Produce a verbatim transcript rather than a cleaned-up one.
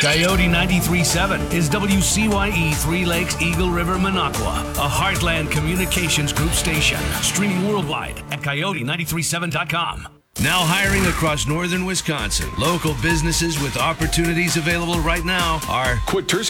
Coyote ninety-three point seven is W C Y E Three Lakes Eagle River Minocqua, a Heartland Communications Group station. Streaming worldwide at coyote nine three seven dot com. Now hiring across northern Wisconsin. Local businesses with opportunities available right now are Quick Turkey